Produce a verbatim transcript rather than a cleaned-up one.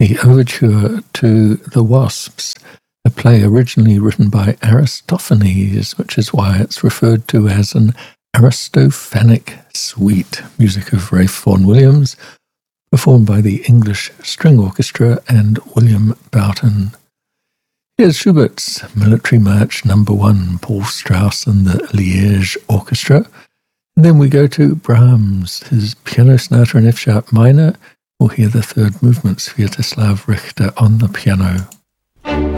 the overture to The Wasps, a play originally written by Aristophanes, which is why it's referred to as an Aristophanic suite, music of Ralph Vaughan Williams, performed by the English String Orchestra and William Boughton. Here's Schubert's Military March Number One, Paul Strauss and the Liège Orchestra. And then we go to Brahms, his Piano Sonata in F-sharp minor. We'll hear the third movement, Sviatoslav Richter on the piano.